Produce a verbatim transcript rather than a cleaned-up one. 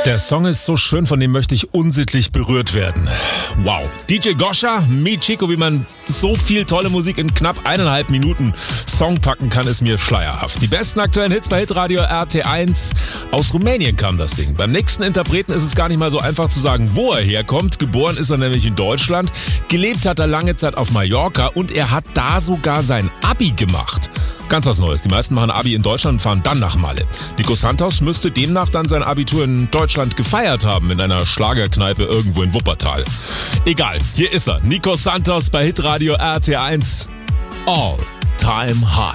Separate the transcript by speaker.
Speaker 1: Der Song ist so schön, von dem möchte ich unsittlich berührt werden. Wow. D J Goscha, Mi Chico, wie man so viel tolle Musik in knapp eineinhalb Minuten Song packen kann, ist mir schleierhaft. Die besten aktuellen Hits bei Hitradio R T eins. Aus Rumänien kam das Ding. Beim nächsten Interpreten ist es gar nicht mal so einfach zu sagen, wo er herkommt. Geboren ist er nämlich in Deutschland. Gelebt hat er lange Zeit auf Mallorca und er hat da sogar sein Abi gemacht. Ganz was Neues. Die meisten machen Abi in Deutschland und fahren dann nach Malle. Nico Santos müsste demnach dann sein Abitur in Deutschland gefeiert haben, in einer Schlagerkneipe irgendwo in Wuppertal. Egal, hier ist er. Nico Santos bei Hitradio R T eins. All Time High.